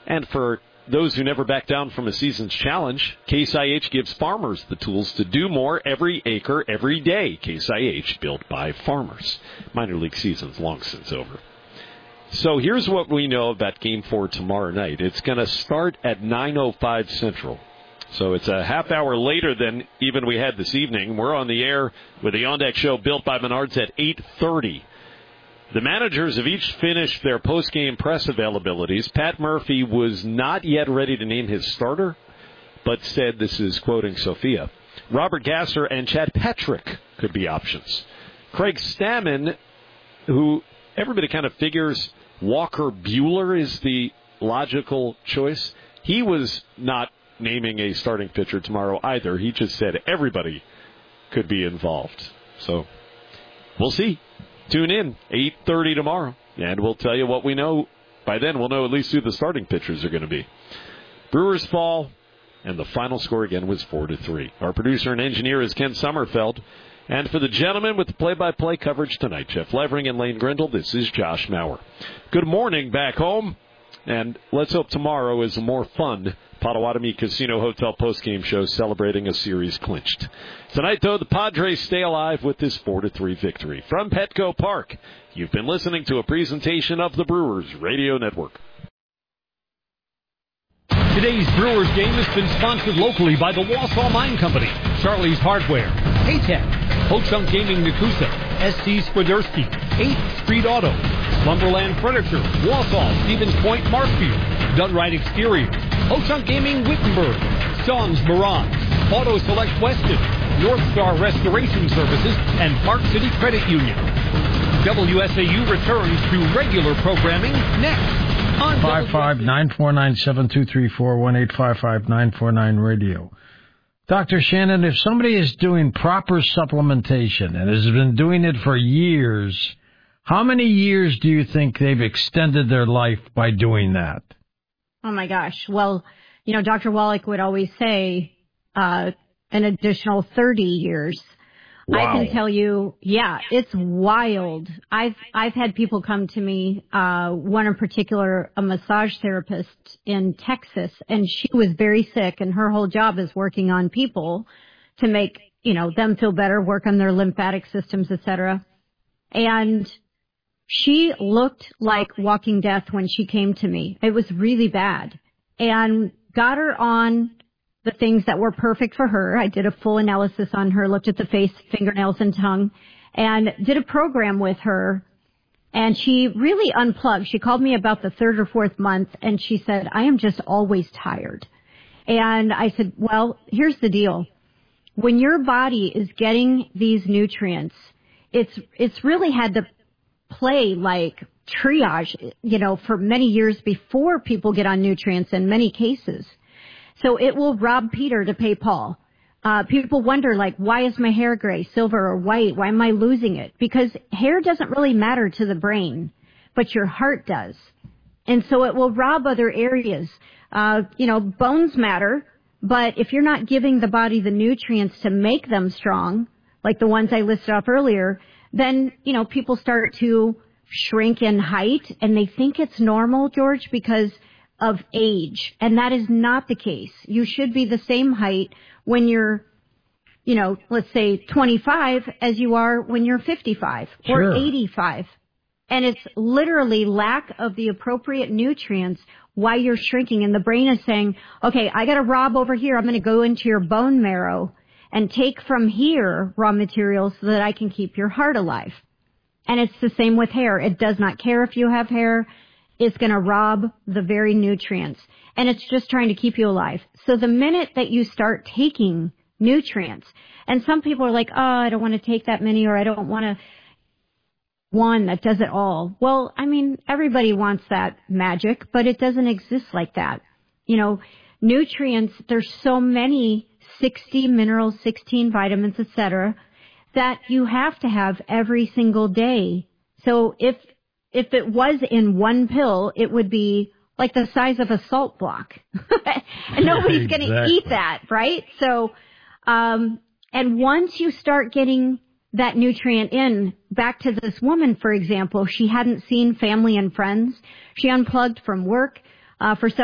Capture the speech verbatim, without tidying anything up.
And for those who never back down from a season's challenge, Case I H gives farmers the tools to do more every acre, every day. Case I H, built by farmers. Minor league season's long since over. So here's what we know about Game four tomorrow night. It's going to start at nine oh five Central. So it's a half hour later than even we had this evening. We're on the air with the On Deck Show built by Menards at eight thirty. The managers have each finished their post-game press availabilities. Pat Murphy was not yet ready to name his starter, but said, this is quoting Sophia, Robert Gasser and Chad Patrick could be options. Craig Stammen, who everybody kind of figures Walker Buehler is the logical choice, he was not naming a starting pitcher tomorrow either. He just said everybody could be involved. So we'll see. Tune in, eight thirty tomorrow, and we'll tell you what we know. By then, we'll know at least who the starting pitchers are going to be. Brewers fall, and the final score again was four to three. Our producer and engineer is Ken Sommerfeld. And for the gentlemen with the play-by-play coverage tonight, Jeff Levering and Lane Grindle, this is Josh Maurer. Good morning back home, and let's hope tomorrow is a more fun Potawatomi Casino Hotel postgame show celebrating a series clinched. Tonight, though, the Padres stay alive with this four to three victory. From Petco Park, you've been listening to a presentation of the Brewers Radio Network. Today's Brewers game has been sponsored locally by the Wausau Mine Company, Charlie's Hardware, Paytech, Ho-Chunk Gaming Nakusa, S T Swiderski, eighth Street Auto, Lumberland Furniture, Wausau, Stevens Point, Markfield, Done Right Exteriors, Ho-Chunk Gaming Wittenberg, Sean's Mirage, Auto Select Weston, North Star Restoration Services, and Park City Credit Union. W S A U returns to regular programming next. five five nine four nine seven two three four one eight five five nine four nine radio. Doctor Shannon, if somebody is doing proper supplementation and has been doing it for years, how many years do you think they've extended their life by doing that? Oh, my gosh. Well, you know, Doctor Wallach would always say uh, an additional thirty years. Wow. I can tell you, yeah, it's wild. I've I've had people come to me, uh, one in particular, a massage therapist in Texas, and she was very sick, and her whole job is working on people to make, you know, them feel better, work on their lymphatic systems, et cetera. And she looked like walking death when she came to me. It was really bad. And got her on the things that were perfect for her. I did a full analysis on her, looked at the face, fingernails, and tongue, and did a program with her. And she really unplugged. She called me about the third or fourth month, and she said, I am just always tired. And I said, well, here's the deal. When your body is getting these nutrients, it's it's really had to play like triage, you know, for many years before people get on nutrients in many cases. So it will rob Peter to pay Paul. Uh, people wonder, like, why is my hair gray, silver, or white? Why am I losing it? Because hair doesn't really matter to the brain, but your heart does. And so it will rob other areas. Uh, you know, bones matter, but if you're not giving the body the nutrients to make them strong, like the ones I listed off earlier, then, you know, people start to shrink in height, and they think it's normal, George, because of age. And that is not the case. You should be the same height when you're, you know, let's say twenty-five as you are when you're fifty-five or Sure. eighty-five. And it's literally lack of the appropriate nutrients why you're shrinking. And the brain is saying, okay, I got to rob over here. I'm going to go into your bone marrow and take from here raw materials so that I can keep your heart alive. And it's the same with hair. It does not care if you have hair. It's going to rob the very nutrients. And it's just trying to keep you alive. So the minute that you start taking nutrients, and some people are like, oh, I don't want to take that many, or I don't want to, one that does it all. Well, I mean, everybody wants that magic, but it doesn't exist like that. You know, nutrients, there's so many, sixty minerals, sixteen vitamins, et cetera, that you have to have every single day. So if If it was in one pill, it would be like the size of a salt block. And nobody's Exactly. going to eat that, right? So, um, and once you start getting that nutrient in, back to this woman, for example, she hadn't seen family and friends. She unplugged from work uh, for